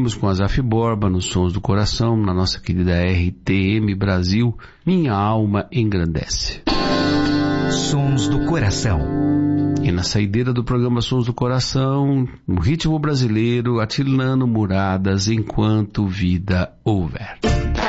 Seguimos com Azaf Borba nos Sons do Coração, na nossa querida RTM Brasil, Minha Alma Engrandece. Sons do Coração. E na saideira do programa Sons do Coração, no ritmo brasileiro, atilando muradas enquanto vida houver.